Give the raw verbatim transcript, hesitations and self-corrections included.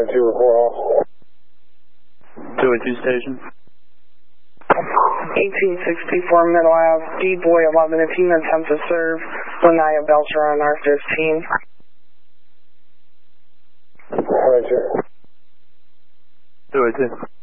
oh two, report all. two oh two station. eighteen sixty-four Middle Ave, D-Boy eleven, if you attempt to serve Lanaya Belcher on R fifteen. Roger. two oh two.